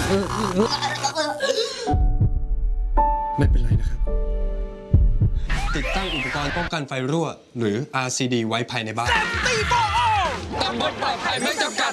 ไม่เป็นไรนะครับติดตั้งอุปกรณ์ป้องกันไฟรั่วหรือ RCD ไว้ภายในบ้านตำบลปลอดภัยไม่จำกัด